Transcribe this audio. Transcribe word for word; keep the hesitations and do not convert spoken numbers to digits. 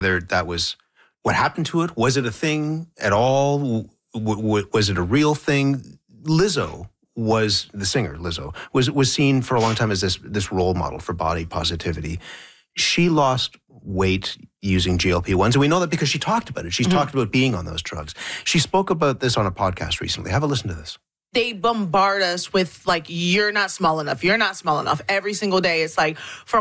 There, that was what happened to it. Was it a thing at all? W- w- was it a real thing? Lizzo was the singer. Lizzo was was seen for a long time as this this role model for body positivity. She lost weight using G L P ones, and we know that because she talked about it. She's mm-hmm. talked about being on those drugs. She spoke about this on a podcast recently. Have a listen to this. They bombard us with, like, you're not small enough. You're not small enough. Every single day, it's like, from